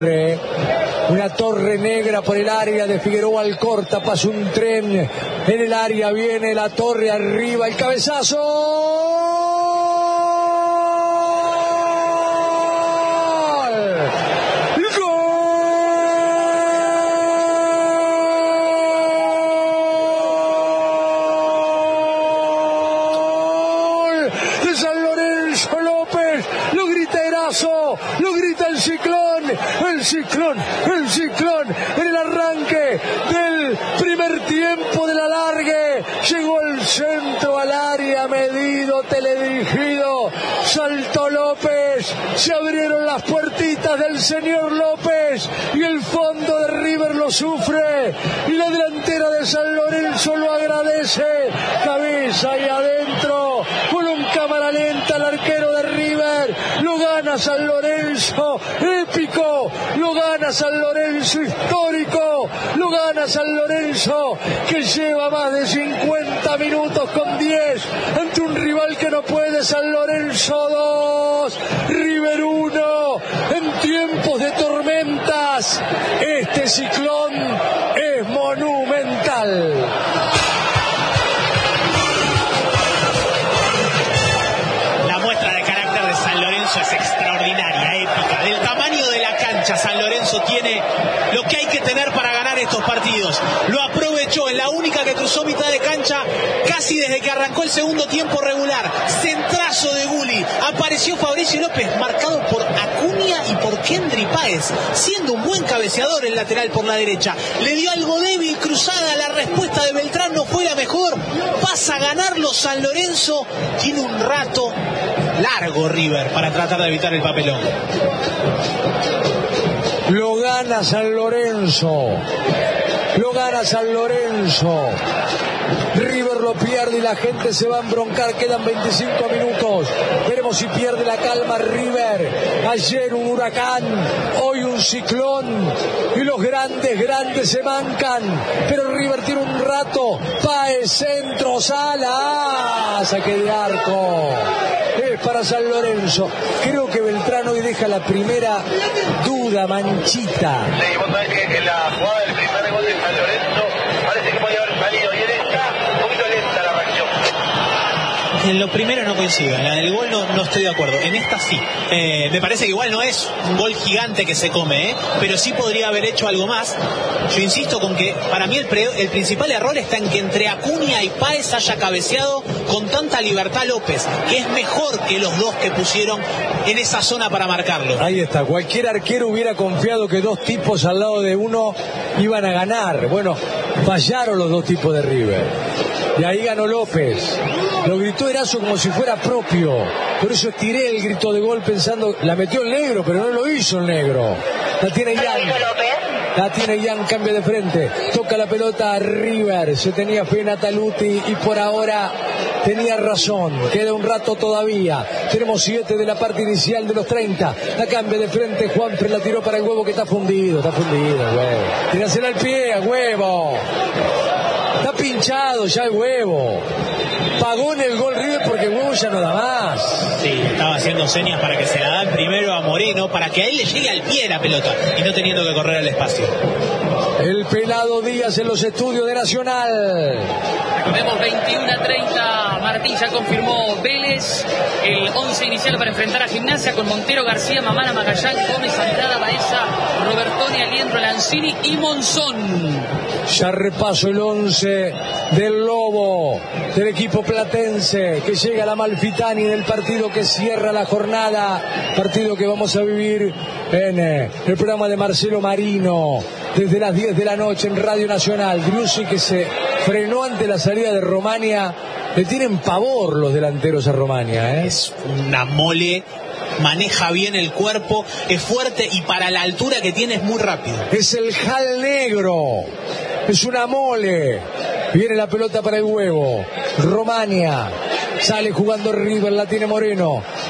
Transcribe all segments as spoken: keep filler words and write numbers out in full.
Una torre negra por el área de Figueroa Alcorta, pasa un tren en el área, viene la torre arriba, el cabezazo. Lo grita el Ciclón, el Ciclón, el Ciclón, en el arranque del primer tiempo del alargue, llegó el centro al área, medido, teledirigido, saltó López, se abrieron las puertitas del señor López y el fondo de River lo sufre y la delantera de San Lorenzo lo agradece, cabeza y adentro, con un cámara lenta el arquero de River, lo gana San Lorenzo, épico, lo gana San Lorenzo, histórico, lo gana San Lorenzo, que lleva más de cincuenta minutos con diez, ante un rival que no puede. San Lorenzo dos, River uno, en tiempos de tormentas, este Ciclón es monumental. Es extraordinaria, épica, del tamaño de la cancha. San Lorenzo tiene lo que hay que tener para ganar estos partidos, lo aprovechó en la única que cruzó mitad de cancha casi desde que arrancó el segundo tiempo regular, centrazo de Gulli, apareció Fabricio López marcado por Acuña y por Kendry Páez, siendo un buen cabeceador el lateral por la derecha, le dio algo débil cruzada, la respuesta de Beltrán no fue la mejor, pasa a ganarlo San Lorenzo, tiene un rato largo River para tratar de evitar el papelón. Lo gana San Lorenzo, lo gana San Lorenzo. River lo pierde y la gente se va a embroncar, quedan veinticinco minutos, veremos si pierde la calma River. Ayer un huracán, hoy un ciclón y los grandes, grandes se mancan, pero River tiene un rato. Páez, centro, Sala, saque de arco, es para San Lorenzo. Creo que Beltrán hoy deja la primera duda, manchita. Sí, vos sabés que en la jugada del primer gol de San Lorenzo parece que podía haber salido y en esta un poquito lenta la reacción. En lo primero no coincido, en la del gol no, no estoy de acuerdo, en esta sí. Eh, me parece que igual no es un gol gigante que se come, ¿eh? Pero sí podría haber hecho algo más. Yo insisto con que para mí el, pre, el principal error está en que entre Acuña y Páez haya cabeceado con tanta libertad López, que es mejor que los dos que pusieron en esa zona para marcarlo. Ahí está, cualquier arquero hubiera confiado que dos tipos al lado de uno iban a ganar. Bueno, fallaron los dos tipos de River. Y ahí ganó López. Lo gritó Erazo como si fuera propio. Por eso estiré el grito de gol pensando, la metió el negro, pero no lo hizo el negro. La tiene Ian. La tiene Ian, cambio de frente. Toca la pelota a River. Se tenía fe en Ataluti y por ahora tenía razón. Queda un rato todavía. Tenemos siete de la parte inicial de los treinta. La cambia de frente. Juanfre la tiró para el huevo que está fundido. Está fundido, huevo. Tírasela al pie, a huevo. Está pinchado ya el huevo. Pagó en el gol River porque el huevo ya no da más. Sí, estaba haciendo señas para que se la dan primero a Moreno, para que a él le llegue al pie la pelota y no teniendo que correr al espacio. El pelado Díaz en los estudios de Nacional. Recordemos veintiuno a treinta, Martín ya confirmó Vélez, el once inicial para enfrentar a Gimnasia con Montero, García, Mamana, Magallán, Gómez, Andrada, Baeza, Robertoni, Aliendro, Lanzini y Monzón. Ya repaso el once del Lobo, del equipo platense, que llega a la Malfitani en el partido que cierra la jornada, partido que vamos a vivir en eh, el programa de Marcelo Marino, desde las diez de la noche en Radio Nacional. Driussi, que se frenó ante la salida de Romania. Le tienen pavor los delanteros a Romania, ¿eh? Es una mole, maneja bien el cuerpo, es fuerte y para la altura que tiene es muy rápido. Es el Jal Negro, es una mole. Viene la pelota para el huevo. Romania. Sale jugando River, la tiene Moreno.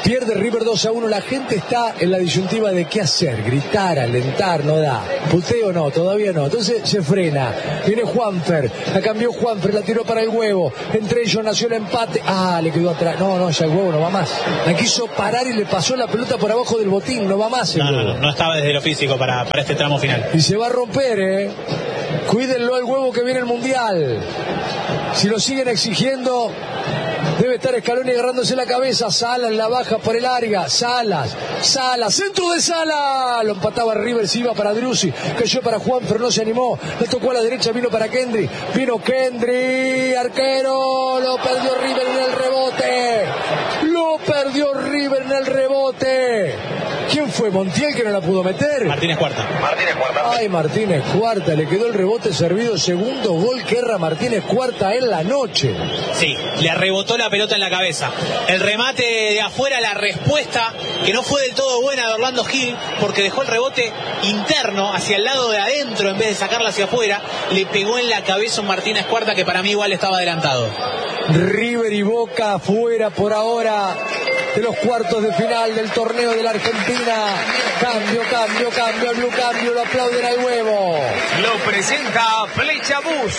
Pierde River dos a uno. La gente está en la disyuntiva de qué hacer. Gritar, alentar, no da. Puteo no, todavía no. Entonces se frena. Viene Juanfer. La cambió Juanfer, la tiró para el Huevo. Entre ellos nació el empate. Ah, le quedó atrás. No, no, ya el Huevo no va más. La quiso parar y le pasó la pelota por abajo del botín. No va más el no, Huevo. No, no, no estaba desde lo físico para, para este tramo final. Y se va a romper, ¿eh? Cuídenlo al Huevo que viene el Mundial. Si lo siguen exigiendo, debe estar Scaloni agarrándose la cabeza. Salas la baja por el área. Salas, Salas, centro de Salas. Lo empataba River, se iba para Driussi. Cayó para Juan, pero no se animó. Le tocó a la derecha, vino para Kendry. Vino Kendry, arquero. Lo perdió River en el rebote. Lo perdió River en el rebote. ¿Quién fue? ¿Montiel que no la pudo meter? Martínez Cuarta. Martínez Cuarta. Ay, Martínez Cuarta, le quedó el rebote servido. Segundo gol que erra Martínez Cuarta en la noche. Sí, le rebotó la pelota en la cabeza. El remate de afuera, la respuesta que no fue del todo buena de Orlando Gil, porque dejó el rebote interno hacia el lado de adentro en vez de sacarla hacia afuera. Le pegó en la cabeza un Martínez Cuarta que para mí igual estaba adelantado. River y Boca fuera por ahora de los cuartos de final del torneo de la Argentina. Cambio, cambio, cambio, Blue cambio, lo aplauden al Huevo. Lo presenta Flecha Bus.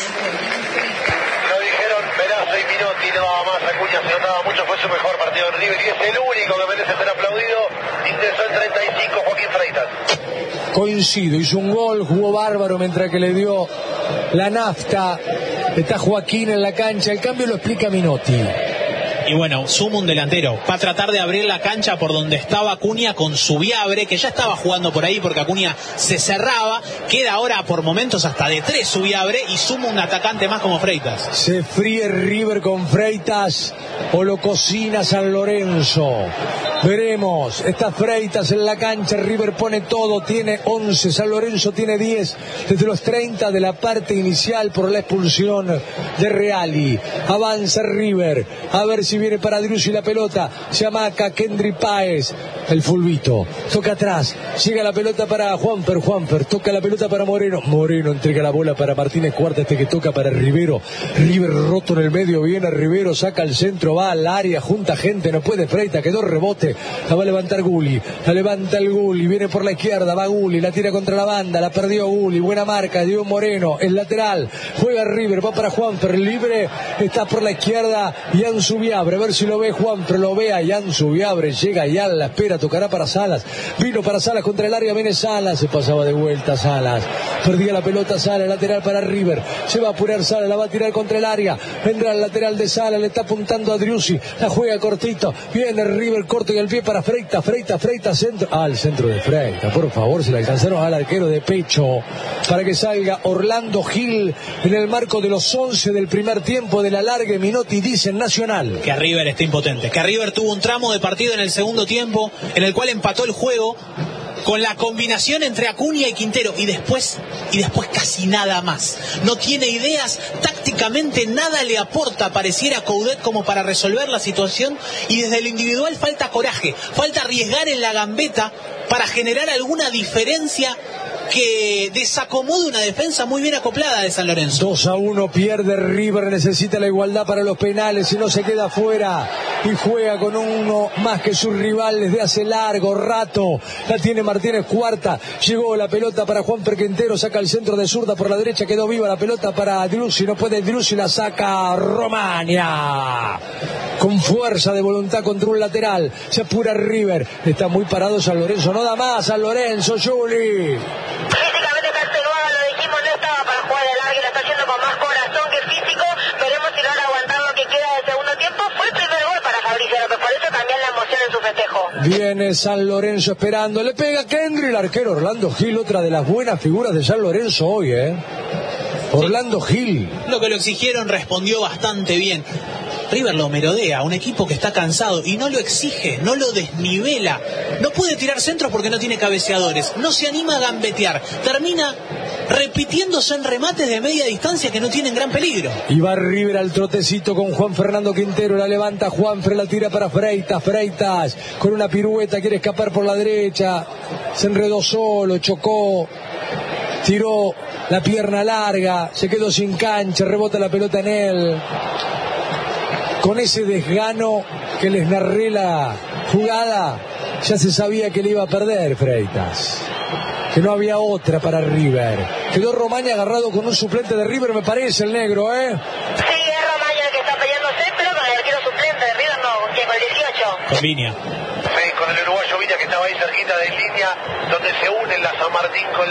Lo dijeron Verazzo y Minotti, no daba más, Acuña se notaba mucho, fue su mejor partido en River y es el único que merece ser aplaudido. Intensó el treinta y cinco Joaquín Freitas. Coincido, hizo un gol, jugó bárbaro mientras que le dio la nafta. Está Joaquín en la cancha, el cambio lo explica Minotti. Y bueno, suma un delantero. Va a tratar de abrir la cancha por donde estaba Acuña con Subiabre, que ya estaba jugando por ahí porque Acuña se cerraba. Queda ahora por momentos hasta de tres Subiabre y suma un atacante más como Freitas. Se fríe River con Freitas o lo cocina San Lorenzo. Veremos, está Freitas en la cancha, River pone todo, tiene once, San Lorenzo tiene diez, desde los treinta de la parte inicial por la expulsión de Reali. Avanza River, a ver si viene para Driussi la pelota, se amaca Kendry Páez, el fulbito, toca atrás, llega la pelota para Juanfer, Juanfer, toca la pelota para Moreno, Moreno entrega la bola para Martínez Cuarta, este que toca para Rivero, River roto en el medio, viene Rivero, saca el centro, va al área, junta gente, no puede Freitas, quedó rebote. La va a levantar Gulli, la levanta el Gulli, viene por la izquierda, va Gulli, la tira contra la banda, la perdió Gulli, buena marca, Diego Moreno, el lateral, juega River, va para Juanfer, libre, está por la izquierda, Ian Subiabre, a ver si lo ve Juanfer, lo ve a Ian Subiabre, llega Ian, la espera, tocará para Salas, vino para Salas contra el área, viene Salas, se pasaba de vuelta Salas, perdía la pelota Salas, lateral para River, se va a apurar Salas, la va a tirar contra el área, vendrá el lateral de Salas, le está apuntando a Driussi, la juega cortito, viene River corto y el pie para Freitas, Freitas, Freitas, centro, al ah, centro de Freitas, por favor, se le alcanzaron al arquero de pecho para que salga Orlando Gil en el marco de los once del primer tiempo de la larga. Minotti dice en Nacional que River está impotente, que River tuvo un tramo de partido en el segundo tiempo en el cual empató el juego con la combinación entre Acuña y Quintero y después y después casi nada más. No tiene ideas, tácticamente nada le aporta, pareciera Coudet como para resolver la situación, y desde lo individual falta coraje, falta arriesgar en la gambeta para generar alguna diferencia que desacomode una defensa muy bien acoplada de San Lorenzo. dos a uno pierde River, necesita la igualdad para los penales, si no se queda fuera y juega con uno más que sus rivales de hace largo rato. La tiene Martínez Cuarta, llegó la pelota para Juanfer Quintero, saca el centro de zurda por la derecha, quedó viva la pelota para Driussi, no puede Driussi, la saca Romagna con fuerza de voluntad contra un lateral, se apura River, está muy parado San Lorenzo, no da más San Lorenzo, Juli. Físicamente está extenuado, lo dijimos, no estaba para jugar de larga, lo está haciendo con más corazón que físico. Veremos si logra aguantar lo que queda del segundo tiempo. Fue el primer gol para Fabricio López, por eso también la emoción en su festejo. Viene San Lorenzo esperando, le pega Kendry, el arquero Orlando Gil, otra de las buenas figuras de San Lorenzo hoy, ¿eh? Orlando sí. Gil. Lo que lo exigieron respondió bastante bien. River lo merodea, un equipo que está cansado y no lo exige, no lo desnivela. No puede tirar centros porque no tiene cabeceadores, no se anima a gambetear, termina repitiéndose en remates de media distancia que no tienen gran peligro. Y va River al trotecito con Juan Fernando Quintero, la levanta Juanfer, la tira para Freitas, Freitas con una pirueta quiere escapar por la derecha, se enredó solo, chocó, tiró la pierna larga, se quedó sin cancha, rebota la pelota en él. Con ese desgano que les narré la jugada ya se sabía que le iba a perder Freitas, que no había otra para River. Quedó Romaña agarrado con un suplente de River, me parece, el negro, ¿eh? Sí, es Romaña el que está peleándose, pero con el arquero suplente de River no, ¿con quién? Con el dieciocho. Con Viña. Sí, con el uruguayo Villa que estaba ahí cerquita de línea, donde se unen la San Martín con